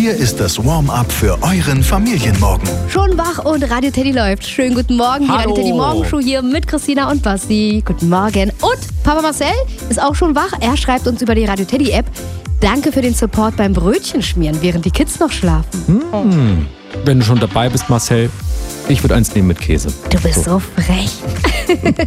Hier ist das Warm-up für euren Familienmorgen. Schon wach und Radio Teddy läuft. Schönen guten Morgen. Die Hallo. Radio Teddy Morgenshow hier mit Christina und Basti. Guten Morgen. Und Papa Marcel ist auch schon wach. Er schreibt uns über die Radio Teddy App: Danke für den Support beim Brötchenschmieren, während die Kids noch schlafen. Wenn du schon dabei bist, Marcel, ich würde eins nehmen mit Käse. Du bist so frech.